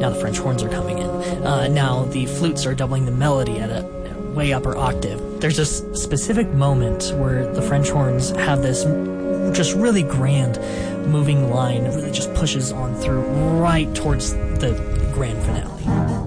Now the French horns are coming in. Now the flutes are doubling the melody at a way upper octave. There's this specific moment where the French horns have this just really grand moving line that really just pushes on through right towards the grand finale.